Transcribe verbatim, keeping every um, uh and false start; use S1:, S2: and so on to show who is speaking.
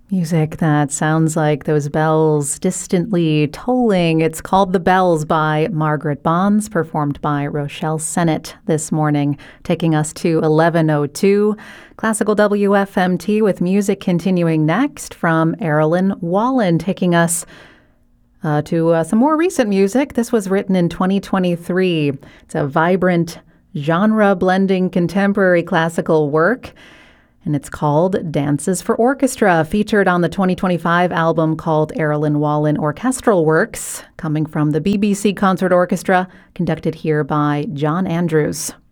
S1: Music that sounds like those bells distantly tolling. It's called The Bells by Margaret Bonds, performed by Rochelle Sennett this morning, taking us to eleven oh two. Classical W F M T with music continuing next from Erilyn Wallen, taking us uh, to uh, some more recent music. This was written in twenty twenty-three. It's a vibrant, genre-blending contemporary classical work, and it's called Dances for Orchestra, featured on the twenty twenty-five album called Erilyn Wallen Orchestral Works, coming from the B B C Concert Orchestra, conducted here by John Andrews.